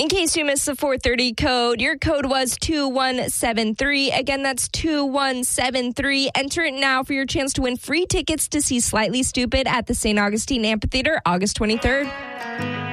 In case you missed the 4:30 code, your code was 2173. Again, that's 2173. Enter it now for your chance to win free tickets to see Slightly Stoopid at the St. Augustine Amphitheater August 23rd.